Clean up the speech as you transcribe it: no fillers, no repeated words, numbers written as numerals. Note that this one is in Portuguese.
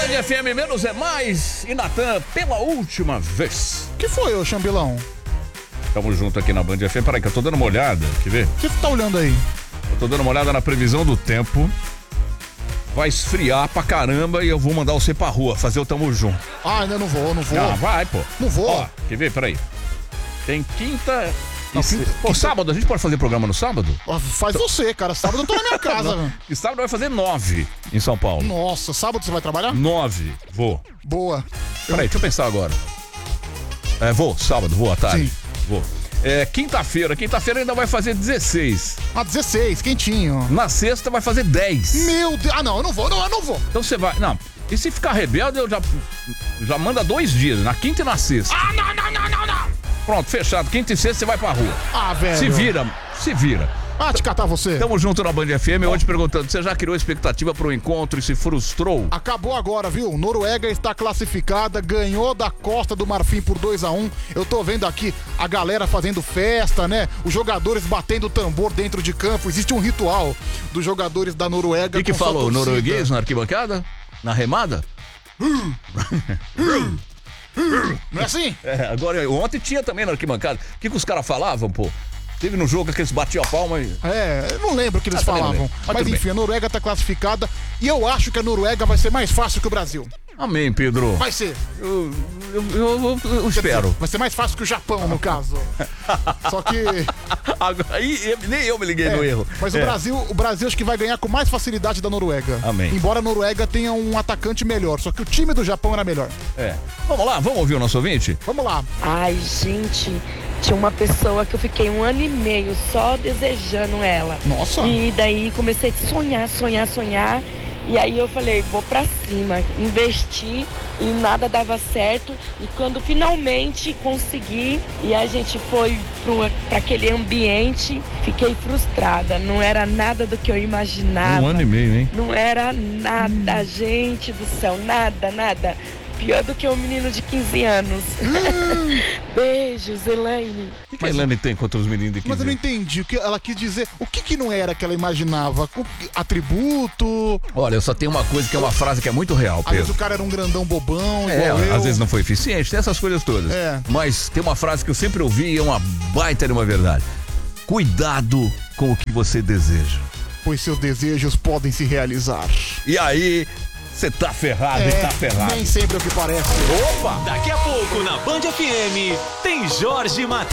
Band FM menos é mais. E Natan, pela última vez. Que foi, ô Chambilão? Tamo junto aqui na Band FM. Peraí que eu tô dando uma olhada. Quer ver? O que você tá olhando aí? Eu tô dando uma olhada na previsão do tempo. Vai esfriar pra caramba e eu vou mandar você pra rua fazer o Tamo Junto. Ah, ainda não vou. Ah, vai, pô. Não vou. Ó, quer ver? Peraí. Tem quinta... Não, Pô, sábado, a gente pode fazer programa no sábado? Faz você, cara. Sábado eu tô na minha casa, velho. E sábado vai fazer 9 em São Paulo. Nossa, sábado você vai trabalhar? 9, vou. Boa. Peraí, deixa eu pensar agora. Vou, sábado, vou à tarde. Sim. Vou. Quinta-feira ainda vai fazer 16. 16, quentinho. Na sexta vai fazer 10. Meu Deus. Ah, não, eu não vou. Então você vai... Não, e se ficar rebelde, eu já manda 2 dias, na quinta e na sexta. Ah, não. Pronto, fechado. Quinta e sexta você vai pra rua. Ah, velho. Se vira. Ah, te catar você. Tamo junto na Band FM, hoje perguntando, você já criou expectativa pro encontro e se frustrou? Acabou agora, viu? Noruega está classificada, ganhou da Costa do Marfim por 2-1. Eu tô vendo aqui a galera fazendo festa, né? Os jogadores batendo tambor dentro de campo. Existe um ritual dos jogadores da Noruega. O que falou? Norueguês na arquibancada? Na remada? Não é assim? Agora, ontem tinha também na arquibancada. O que os caras falavam, pô? Teve no jogo que eles batiam a palma e... Eu não lembro o que eles falavam. Mas tudo enfim, bem. a Noruega tá classificada e eu acho que a Noruega vai ser mais fácil que o Brasil. Amém, Pedro. Vai ser. Eu espero. Vai ser mais fácil que o Japão, no caso. Só que... Aí, nem eu me liguei no erro. Mas o Brasil acho que vai ganhar com mais facilidade da Noruega. Amém. Embora a Noruega tenha um atacante melhor, só que o time do Japão era melhor. Vamos lá, vamos ouvir o nosso ouvinte? Vamos lá. Ai, gente, tinha uma pessoa que eu fiquei 1 ano e meio só desejando ela. Nossa. E daí comecei a sonhar. E aí eu falei, vou pra cima, investi e nada dava certo. E quando finalmente consegui e a gente foi pra aquele ambiente, fiquei frustrada. Não era nada do que eu imaginava. 1 ano e meio, hein? Não era nada, gente do céu, nada. Pior do que um menino de 15 anos. Beijos, Elaine. O que a Elaine tem contra os meninos de 15 Mas eu não anos? entendi o que ela quis dizer. O que não era que ela imaginava? Atributo? Olha, eu só tenho uma coisa que é uma frase que é muito real, Às vezes Pedro. o cara era um grandão bobão, igual eu. Às vezes não foi eficiente, tem essas coisas todas. Mas tem uma frase que eu sempre ouvi e é uma baita de uma verdade. Cuidado com o que você deseja. Pois seus desejos podem se realizar. E aí, você tá ferrado e tá ferrado. Nem sempre é o que parece. Opa! Daqui a pouco na Band FM tem Jorge Matheus.